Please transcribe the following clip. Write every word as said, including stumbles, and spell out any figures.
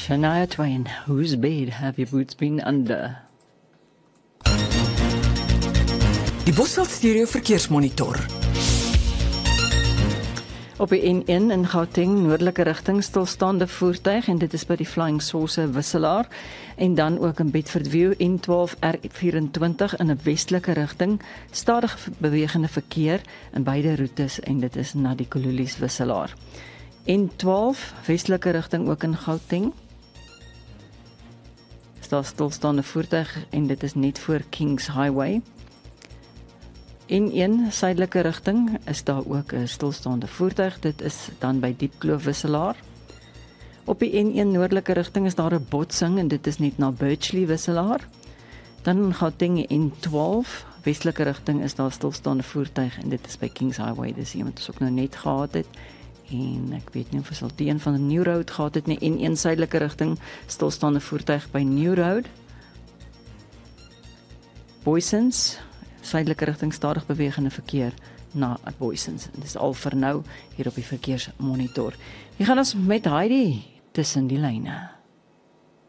Shania Twain, whose bed have your boots been under? Die Bosveld Stereo Verkeersmonitor. Op die N een in Gauteng, noordelike rigting, stilstaande voertuig en dit is by die Flying Saucer wisselaar. En dan ook in Bedfordview, N twaalf R vyf-en-twintig in 'n westelike rigting, stadig bewegende verkeer in beide roetes en dit is na die Kululies wisselaar. N twaalf, westelike rigting ook in Gauteng. Is daar stilstaande voertuig en dit is net voor Kings Highway. N een, suidelike rigting, is daar ook 'n stilstaande voertuig, dit is dan by Diepkloof wisselaar. Op die N een noordelike rigting is daar 'n botsing en dit is net na Birchley wisselaar. Dan in Gauteng N twaalf, westelike rigting is daar stilstaande voertuig en dit is by Kings Highway, dis iemand wat ons ook nou net gehad het. En ek weet nie of ons al die een van die New Road gehad het nie, N een suidelike rigting, stilstaande voertuig by New Road. Boysens, suidelike rigting, stadig bewegende verkeer na Boysens. Dit is al vir nou hier op die verkeersmonitor. Hier gaan ons met Heidi tussen die lyne.